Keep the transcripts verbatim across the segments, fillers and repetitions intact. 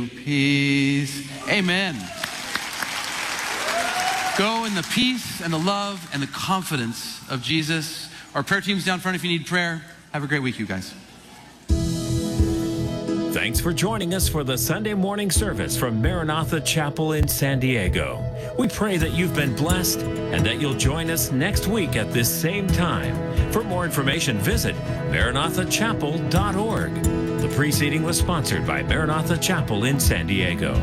Peace. Amen. Go in the peace and the love and the confidence of Jesus. Our prayer team's down front if you need prayer. Have a great week, you guys. Thanks for joining us for the Sunday morning service from Maranatha Chapel in San Diego. We pray that you've been blessed and that you'll join us next week at this same time. For more information, visit maranatha chapel dot org. The preceding was sponsored by Maranatha Chapel in San Diego.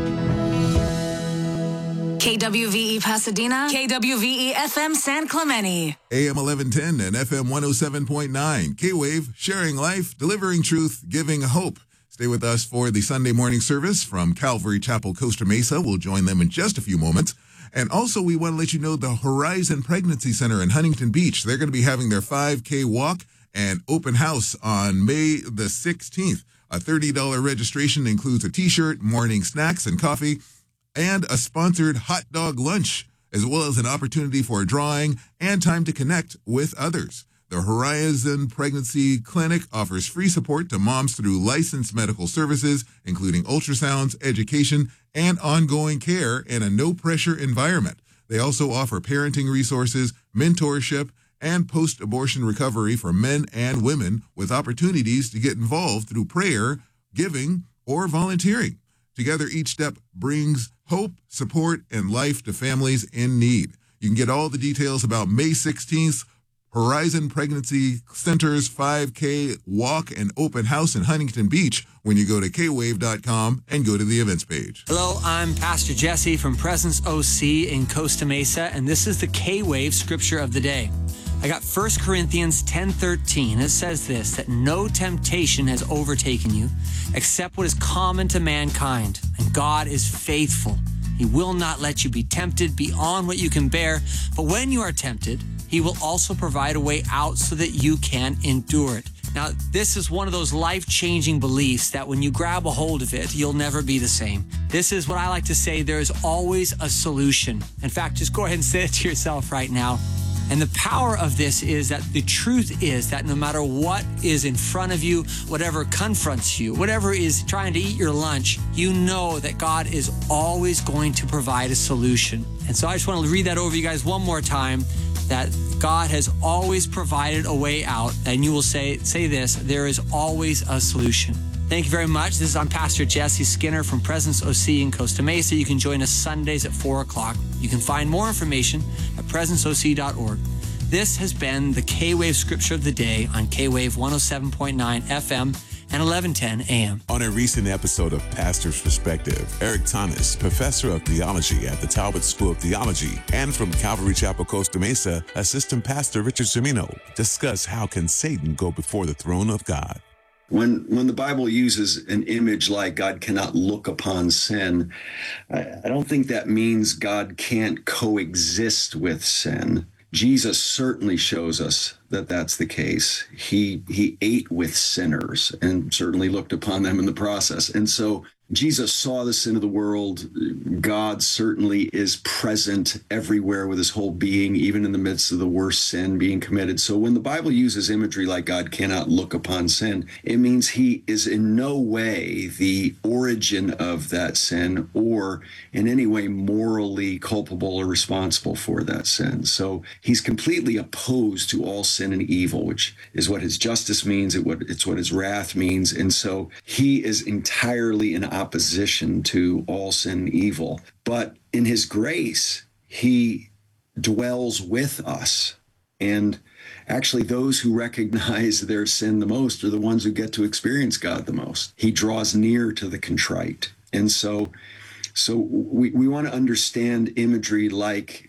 K W V E Pasadena, K W V E F M San Clemente. A M eleven ten and F M one oh seven point nine. K-Wave, sharing life, delivering truth, giving hope. Stay with us for the Sunday morning service from Calvary Chapel, Costa Mesa. We'll join them in just a few moments. And also, we want to let you know the Horizon Pregnancy Center in Huntington Beach. They're going to be having their five K walk and open house on May the sixteenth. A thirty dollars registration includes a t-shirt, morning snacks and coffee, and a sponsored hot dog lunch, as well as an opportunity for a drawing and time to connect with others. The Horizon Pregnancy Clinic offers free support to moms through licensed medical services, including ultrasounds, education, and ongoing care in a no-pressure environment. They also offer parenting resources, mentorship, and post-abortion recovery for men and women with opportunities to get involved through prayer, giving, or volunteering. Together, each step brings hope, support, and life to families in need. You can get all the details about May sixteenth, Horizon Pregnancy Center's five K walk and open house in Huntington Beach when you go to k wave dot com and go to the events page. Hello, I'm Pastor Jesse from Presence O C in Costa Mesa, and this is the K-Wave Scripture of the Day. I got First Corinthians ten thirteen. It says this, that no temptation has overtaken you except what is common to mankind, and God is faithful. He will not let you be tempted beyond what you can bear, but when you are tempted, He will also provide a way out so that you can endure it. Now, this is one of those life-changing beliefs that when you grab a hold of it, you'll never be the same. This is what I like to say, there is always a solution. In fact, just go ahead and say it to yourself right now. And the power of this is that the truth is that no matter what is in front of you, whatever confronts you, whatever is trying to eat your lunch, you know that God is always going to provide a solution. And so I just want to read that over you guys one more time, that God has always provided a way out. And you will say, say this, there is always a solution. Thank you very much. This is I'm Pastor Jesse Skinner from Presence O C in Costa Mesa. You can join us Sundays at four o'clock. You can find more information at presence o c dot org. This has been the K-Wave Scripture of the Day on K-Wave one oh seven point nine F M and eleven ten A M. On a recent episode of Pastor's Perspective, Eric Thomas, professor of theology at the Talbot School of Theology, and from Calvary Chapel, Costa Mesa, assistant pastor Richard Cimino, discuss how can Satan go before the throne of God. When when the Bible uses an image like God cannot look upon sin, I, I don't think that means God can't coexist with sin. Jesus certainly shows us that that's the case. He he ate with sinners and certainly looked upon them in the process. And so Jesus saw the sin of the world. God certainly is present everywhere with his whole being, even in the midst of the worst sin being committed. So when the Bible uses imagery like God cannot look upon sin, it means he is in no way the origin of that sin or in any way morally culpable or responsible for that sin. So he's completely opposed to all sin and evil, which is what his justice means. It's what his wrath means. And so he is entirely in opposition to all sin and evil. But in his grace, he dwells with us. And actually, those who recognize their sin the most are the ones who get to experience God the most. He draws near to the contrite. And so, so we, we want to understand imagery like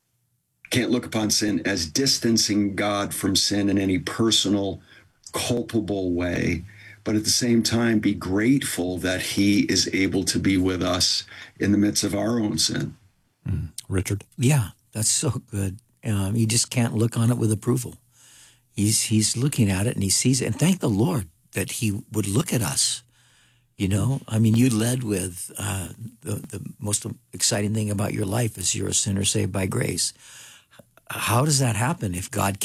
can't look upon sin as distancing God from sin in any personal, culpable way, but at the same time be grateful that he is able to be with us in the midst of our own sin. Mm. Richard? Yeah, that's so good. Um, you just can't look on it with approval. He's he's looking at it and he sees it. And thank the Lord that he would look at us. You know, I mean, you led with uh, the, the most exciting thing about your life is you're a sinner saved by grace. How does that happen if God